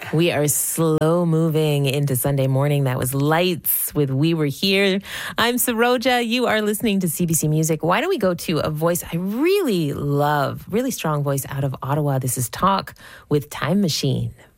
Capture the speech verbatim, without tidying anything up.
We are slow moving into Sunday morning. That was Lights with We Were Here. I'm Saroja. You are listening to C B C Music. Why don't we go to a voice I really love, really strong voice out of Ottawa. This is Talk with Time Machine.